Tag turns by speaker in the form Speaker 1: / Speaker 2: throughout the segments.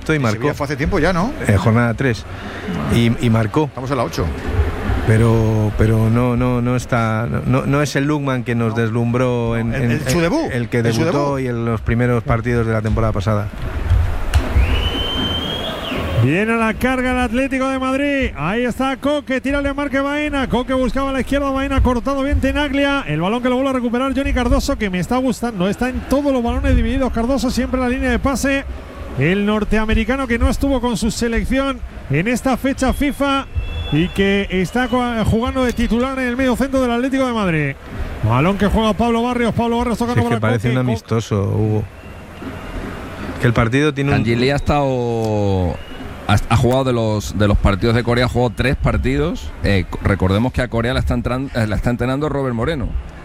Speaker 1: esto y marcó.
Speaker 2: Fue hace tiempo ya, ¿no?
Speaker 1: Jornada 3. Y marcó.
Speaker 2: Estamos en la 8.
Speaker 1: Pero no está, no es el Lookman que nos deslumbró en
Speaker 2: su debut,
Speaker 1: el que debutó y en los primeros partidos de la temporada pasada.
Speaker 3: Viene a la carga el Atlético de Madrid. Ahí está Coque, tírale a Marque Baena. Coque buscaba a la izquierda, Baena cortado bien Tenaglia. El balón que lo vuelve a recuperar Johnny Cardoso, que me está gustando. Está en todos los balones divididos Cardoso, siempre en la línea de pase. El norteamericano que no estuvo con su selección en esta fecha FIFA y que está jugando de titular en el medio centro del Atlético de Madrid. Balón que juega Pablo Barrios tocando
Speaker 1: sí,
Speaker 3: para
Speaker 1: que parece
Speaker 3: Coque.
Speaker 1: Un amistoso, Hugo. Que el partido tiene
Speaker 4: Angeli ha jugado de los partidos de Corea, ha jugado 3 partidos. Recordemos que a Corea la está entrenando Robert Moreno.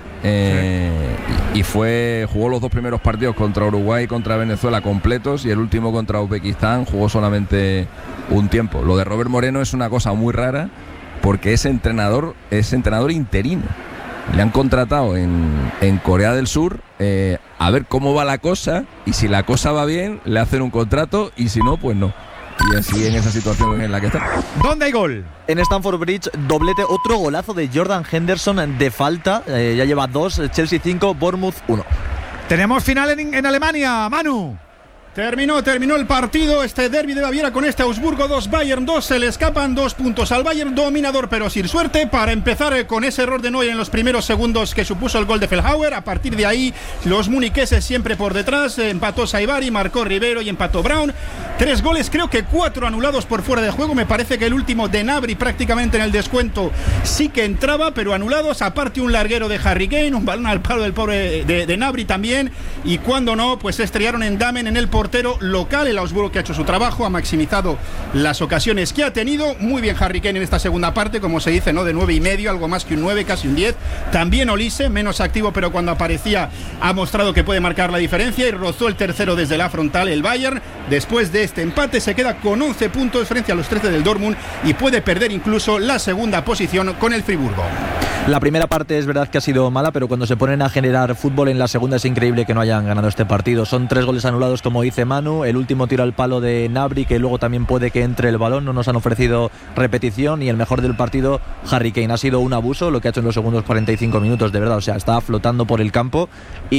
Speaker 4: Y jugó los 2 primeros partidos contra Uruguay y contra Venezuela completos, y el último contra Uzbekistán jugó solamente un tiempo. Lo de Robert Moreno es una cosa muy rara porque es entrenador interino. Le han contratado en Corea del Sur a ver cómo va la cosa, y si la cosa va bien le hacen un contrato, y si no, pues no. Y así en esa situación en la que está.
Speaker 2: ¿Dónde hay gol?
Speaker 5: En Stamford Bridge, doblete, otro golazo de Jordan Henderson de falta. Ya lleva 2, Chelsea 5, Bournemouth 1.
Speaker 2: Tenemos final en Alemania, Manu.
Speaker 6: Terminó el partido, este derbi de Baviera con este Augsburgo 2, Bayern 2, se le escapan 2 puntos al Bayern, dominador pero sin suerte, para empezar con ese error de Neuer en los primeros segundos que supuso el gol de Feldhauer. A partir de ahí, los muniqueses siempre por detrás, empató Saibari, marcó Rivero y empató Brown. 3 goles, creo que 4 anulados por fuera de juego, me parece que el último de Gnabry prácticamente en el descuento sí que entraba, pero anulados, aparte un larguero de Harry Kane, un balón al palo del pobre de Gnabry también, y cuando no, pues estrellaron en Damen, en el portero local. El Augsburgo, que ha hecho su trabajo, ha maximizado las ocasiones que ha tenido. Muy bien Harry Kane en esta segunda parte, como se dice, ¿no? De 9,5, algo más que un 9, casi un 10. También Olise, menos activo, pero cuando aparecía ha mostrado que puede marcar la diferencia, y rozó el tercero desde la frontal. El Bayern, después de este empate, se queda con 11 puntos frente a los 13 del Dortmund y puede perder incluso la segunda posición con el Friburgo.
Speaker 5: La primera parte es verdad que ha sido mala, pero cuando se ponen a generar fútbol en la segunda es increíble que no hayan ganado este partido. Son 3 goles anulados, como dice Manu, el último tiro al palo de Gnabry, que luego también puede que entre el balón, no nos han ofrecido repetición, y el mejor del partido, Harry Kane. Ha sido un abuso lo que ha hecho en los segundos 45 minutos, de verdad, o sea, está flotando por el campo,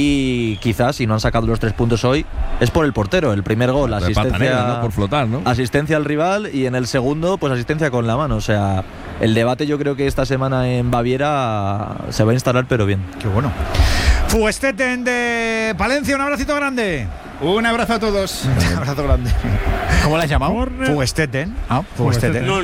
Speaker 5: y quizás si no han sacado los 3 puntos hoy es por el portero. El primer gol, asistencia
Speaker 4: negra, ¿no? Por flotar, ¿no?
Speaker 5: Asistencia al rival, y en el segundo, pues asistencia con la mano. O sea, el debate yo creo que esta semana en Baviera se va a instalar, pero bien.
Speaker 2: Qué bueno. Fuestetten de Palencia, un abracito grande.
Speaker 6: Un abrazo a todos.
Speaker 2: Un abrazo grande. ¿Cómo la has llamado? Fuestetten. Fuestetten.
Speaker 7: No.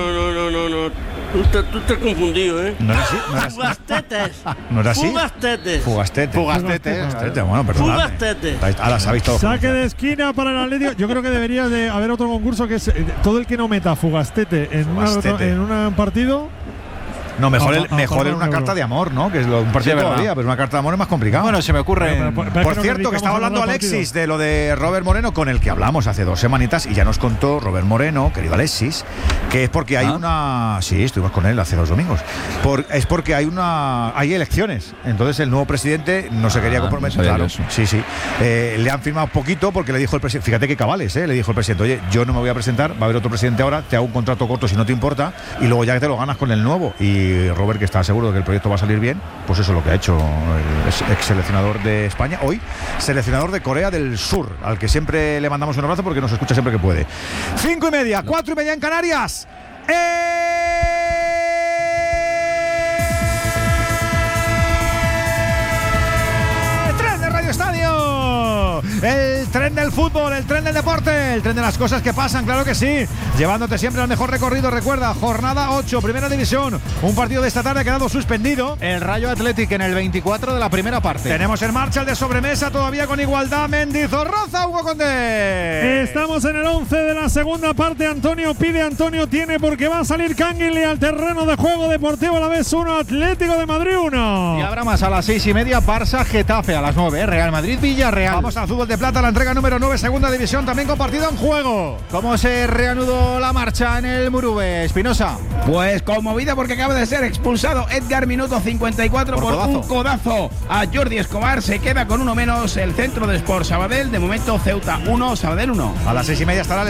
Speaker 7: Tú estás confundido, ¿eh?
Speaker 2: No era así.
Speaker 7: Fugastetes.
Speaker 2: ¿No era así?
Speaker 7: Fugastetes.
Speaker 2: Bueno, perdón. Ahora sabéis todo.
Speaker 3: Saque de esquina para el Atlético. Yo creo que debería de haber otro concurso, que es todo el que no meta Fugastete en un partido.
Speaker 2: No, mejor en una carta de amor, ¿no? Que es un partido todavía, pero una carta de amor es más complicado. Bueno, se me ocurre. Por cierto, que estaba hablando Alexis de lo de Robert Moreno, con el que hablamos hace 2 semanitas, y ya nos contó Robert Moreno, querido Alexis, que es porque hay una. Sí, estuvimos con él hace 2 domingos. Es porque hay elecciones. Entonces el nuevo presidente no se quería comprometer. Claro, sí. Le han firmado poquito porque le dijo el presidente. Fíjate qué cabales, le dijo el presidente: oye, yo no me voy a presentar, va a haber otro presidente ahora, te hago un contrato corto si no te importa, y luego ya te lo ganas con el nuevo. Y Robert, que está seguro de que el proyecto va a salir bien, pues eso es lo que ha hecho el ex seleccionador de España, hoy seleccionador de Corea del Sur, al que siempre le mandamos un abrazo porque nos escucha siempre que puede. 5:30, 4:30 en Canarias. Tren de Radio Estadio, el tren del fútbol, el tren del deporte, el tren de las cosas que pasan, claro que sí, llevándote siempre al mejor recorrido. Recuerda, jornada 8, primera división, un partido de esta tarde ha quedado suspendido,
Speaker 8: el Rayo Athletic en el 24 de la primera parte.
Speaker 2: Tenemos en marcha el de sobremesa, todavía con igualdad, Mendizorroza, Hugo Condé.
Speaker 3: Estamos en el 11 de la segunda parte. Antonio tiene, porque va a salir Canguilí al terreno de juego. Deportivo Alavés 1, Atlético de Madrid 1.
Speaker 8: Y habrá más a las 6:30, Barça Getafe a las 9, Real Madrid Villarreal.
Speaker 2: Vamos al fútbol de plata, la entrega número 9, segunda división, también con partido en juego.
Speaker 8: ¿Cómo se reanudó la marcha en el Murube, Espinosa?
Speaker 9: Pues conmovida porque acaba de ser expulsado Edgar, minuto 54, por un codazo a Jordi Escobar. Se queda con uno menos el centro de Sport Sabadell. De momento Ceuta 1, Sabadell 1.
Speaker 2: A las 6:30 estará